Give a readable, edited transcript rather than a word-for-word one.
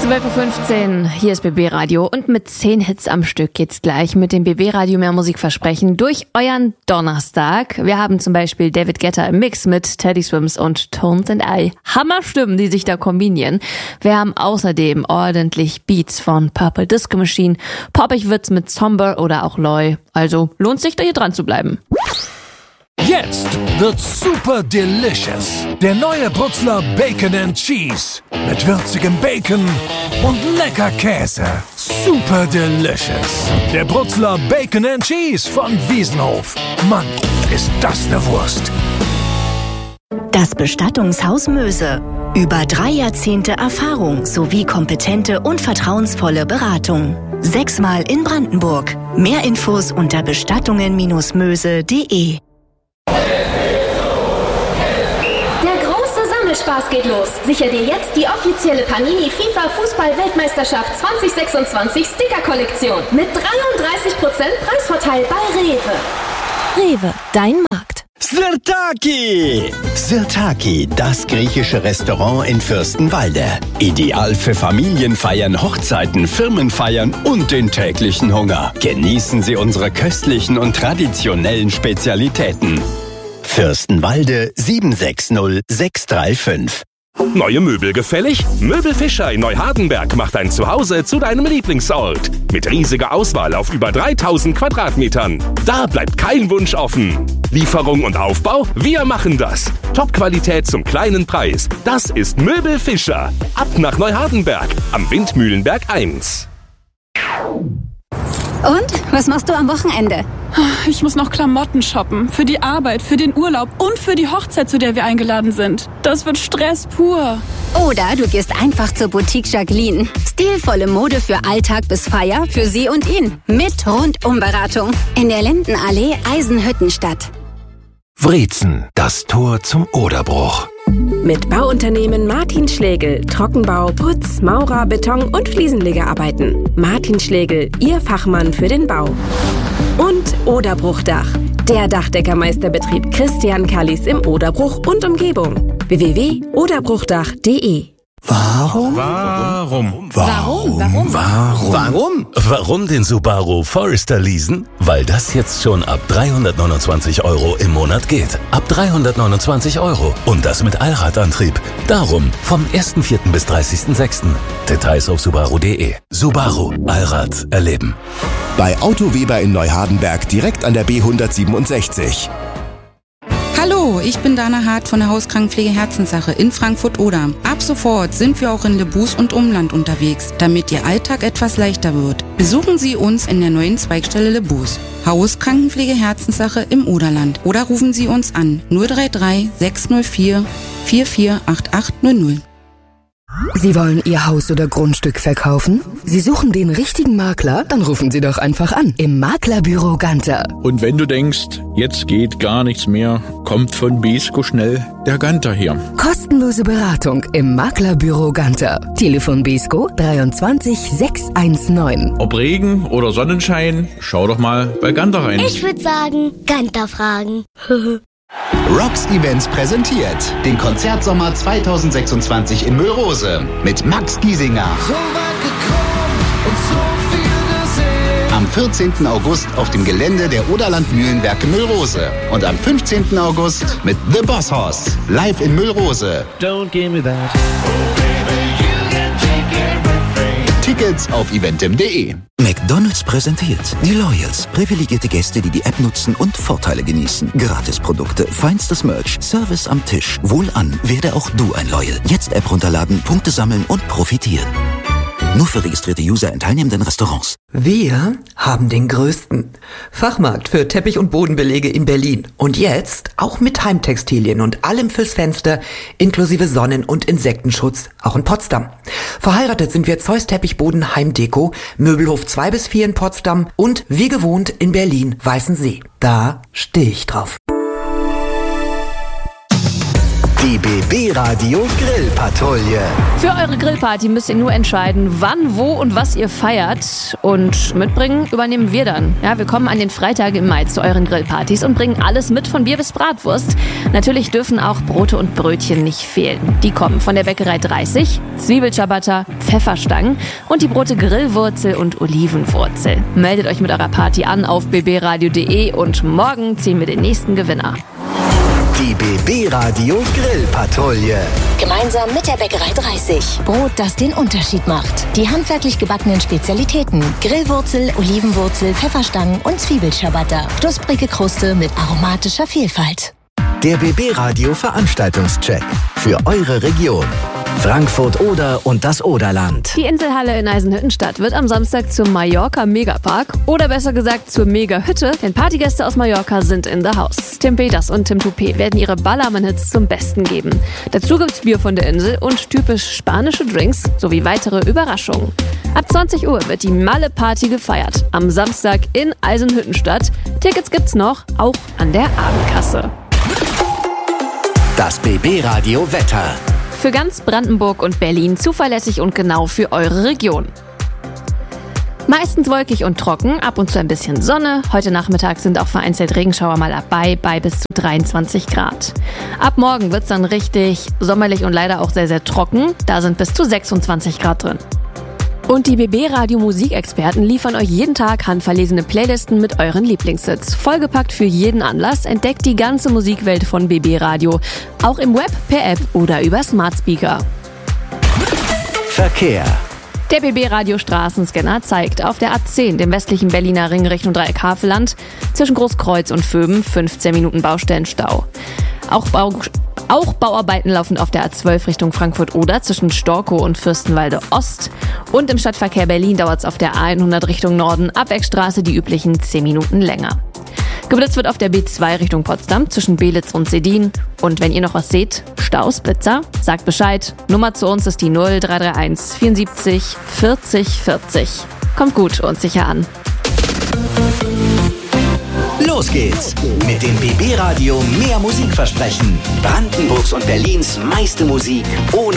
12.15 Uhr, hier ist BB Radio und mit 10 Hits am Stück geht's gleich mit dem BB Radio mehr Musikversprechen durch euren Donnerstag. Wir haben zum Beispiel David Guetta im Mix mit Teddy Swims und Tones and I. Hammerstimmen, die sich da kombinieren. Wir haben außerdem ordentlich Beats von Purple Disco Machine, poppig wird's mit Somber oder auch Loy. Also lohnt sich da hier dran zu bleiben. Jetzt wird's super delicious. Der neue Brutzler Bacon and Cheese. Mit würzigem Bacon und lecker Käse. Super delicious. Der Brutzler Bacon and Cheese von Wiesenhof. Mann, ist das eine Wurst. Das Bestattungshaus Möse. Über 3 Jahrzehnte Erfahrung sowie kompetente und vertrauensvolle Beratung. 6-mal in Brandenburg. Mehr Infos unter bestattungen-möse.de. Spaß geht los. Sicher dir jetzt die offizielle Panini FIFA Fußball-Weltmeisterschaft 2026 Sticker-Kollektion mit 33% Preisvorteil bei Rewe. Rewe, dein Markt. Sirtaki! Sirtaki, das griechische Restaurant in Fürstenwalde. Ideal für Familienfeiern, Hochzeiten, Firmenfeiern und den täglichen Hunger. Genießen Sie unsere köstlichen und traditionellen Spezialitäten. Fürstenwalde 760635. Neue Möbel gefällig? Möbel Fischer in Neuhardenberg macht dein Zuhause zu deinem Lieblingsort. Mit riesiger Auswahl auf über 3000 Quadratmetern. Da bleibt kein Wunsch offen. Lieferung und Aufbau? Wir machen das. Top-Qualität zum kleinen Preis. Das ist Möbel Fischer. Ab nach Neuhardenberg am Windmühlenberg 1. Und? Was machst du am Wochenende? Ich muss noch Klamotten shoppen. Für die Arbeit, für den Urlaub und für die Hochzeit, zu der wir eingeladen sind. Das wird Stress pur. Oder du gehst einfach zur Boutique Jacqueline. Stilvolle Mode für Alltag bis Feier, für sie und ihn. Mit Rundumberatung. In der Lindenallee Eisenhüttenstadt. Wrezen, das Tor zum Oderbruch. Mit Bauunternehmen Martin Schlegel, Trockenbau, Putz, Maurer, Beton und Fliesenlegerarbeiten. Martin Schlegel, Ihr Fachmann für den Bau. Und Oderbruchdach, der Dachdeckermeisterbetrieb Christian Kallis im Oderbruch und Umgebung. www.oderbruchdach.de. Warum den Subaru Forester leasen? Weil das jetzt schon ab 329 € im Monat geht. Ab 329 € und das mit Allradantrieb. Darum vom 1.4. bis 30.6. Details auf subaru.de. Subaru, Allrad erleben. Bei Auto Weber in Neuhardenberg direkt an der B167. Hallo, ich bin Dana Hart von der Hauskrankenpflege Herzenssache in Frankfurt-Oder. Ab sofort sind wir auch in Lebus und Umland unterwegs, damit Ihr Alltag etwas leichter wird. Besuchen Sie uns in der neuen Zweigstelle Lebus. Hauskrankenpflege Herzenssache im Oderland. Oder rufen Sie uns an 033 604 448800. Sie wollen Ihr Haus oder Grundstück verkaufen? Sie suchen den richtigen Makler? Dann rufen Sie doch einfach an im Maklerbüro Ganter. Und wenn du denkst, jetzt geht gar nichts mehr, kommt von Besko schnell der Ganter her. Kostenlose Beratung im Maklerbüro Ganter. Telefon Besko 23 619. Ob Regen oder Sonnenschein, schau doch mal bei Ganter rein. Ich würde sagen, Ganter fragen. Rocks Events präsentiert den Konzertsommer 2026 in Müllrose mit Max Giesinger. Am 14. August auf dem Gelände der Oderland-Mühlenwerke Müllrose und am 15. August mit The Boss Hoss live in Müllrose. Don't give me that. Tickets auf eventim.de. McDonald's präsentiert die Loyals. Privilegierte Gäste, die die App nutzen und Vorteile genießen. Gratisprodukte, feinstes Merch, Service am Tisch. Wohlan, werde auch du ein Loyal. Jetzt App runterladen, Punkte sammeln und profitieren. Nur für registrierte User in teilnehmenden Restaurants. Wir haben den größten Fachmarkt für Teppich- und Bodenbelege in Berlin. Und jetzt auch mit Heimtextilien und allem fürs Fenster, inklusive Sonnen- und Insektenschutz, auch in Potsdam. Verheiratet sind wir Zeus Teppichboden Heimdeko, Möbelhof 2-4 in Potsdam und wie gewohnt in Berlin Weißensee. Da stehe ich drauf. Die BB Radio Grillpatrouille. Für eure Grillparty müsst ihr nur entscheiden, wann, wo und was ihr feiert. Und mitbringen übernehmen wir dann. Ja, wir kommen an den Freitagen im Mai zu euren Grillpartys und bringen alles mit, von Bier bis Bratwurst. Natürlich dürfen auch Brote und Brötchen nicht fehlen. Die kommen von der Bäckerei 30, Zwiebelciabatta, Pfefferstangen und die Brote Grillwurzel und Olivenwurzel. Meldet euch mit eurer Party an auf bbradio.de und morgen ziehen wir den nächsten Gewinner. Die BB Radio Grillpatrouille. Gemeinsam mit der Bäckerei 30. Brot, das den Unterschied macht. Die handwerklich gebackenen Spezialitäten. Grillwurzel, Olivenwurzel, Pfefferstangen und Zwiebelciabatta. Knusprige Kruste mit aromatischer Vielfalt. Der BB Radio Veranstaltungscheck für eure Region. Frankfurt Oder und das Oderland. Die Inselhalle in Eisenhüttenstadt wird am Samstag zum Mallorca Megapark oder besser gesagt zur Mega-Hütte, denn Partygäste aus Mallorca sind in the house. Tim Peters und Tim Toupé werden ihre Ballermann-Hits zum Besten geben. Dazu gibt's Bier von der Insel und typisch spanische Drinks sowie weitere Überraschungen. Ab 20 Uhr wird die Malle-Party gefeiert. Am Samstag in Eisenhüttenstadt. Tickets gibt's noch, auch an der Abendkasse. Das BB Radio Wetter. Für ganz Brandenburg und Berlin zuverlässig und genau für eure Region. Meistens wolkig und trocken, ab und zu ein bisschen Sonne. Heute Nachmittag sind auch vereinzelt Regenschauer mal dabei, bei bis zu 23 Grad. Ab morgen wird's dann richtig sommerlich und leider auch sehr, sehr trocken. Da sind bis zu 26 Grad drin. Und die BB-Radio-Musikexperten liefern euch jeden Tag handverlesene Playlisten mit euren Lieblingshits. Vollgepackt für jeden Anlass, entdeckt die ganze Musikwelt von BB-Radio. Auch im Web, per App oder über Smart Speaker. Verkehr. Der BB-Radio-Straßenscanner zeigt auf der A10, dem westlichen Berliner Ring Richtung Dreieck Havelland, zwischen Großkreuz und Vöben 15 Minuten Baustellenstau. Auch Bauarbeiten laufen auf der A12 Richtung Frankfurt-Oder zwischen Storkow und Fürstenwalde Ost. Und im Stadtverkehr Berlin dauert es auf der A100 Richtung Norden ab Eckstraße die üblichen 10 Minuten länger. Geblitzt wird auf der B2 Richtung Potsdam zwischen Belitz und Sedin. Und wenn ihr noch was seht, Staus, Blitzer, sagt Bescheid. Nummer zu uns ist die 0331 74 40 40. Kommt gut und sicher an. Los geht's mit dem BB Radio mehr Musik versprechen. Brandenburgs und Berlins meiste Musik ohne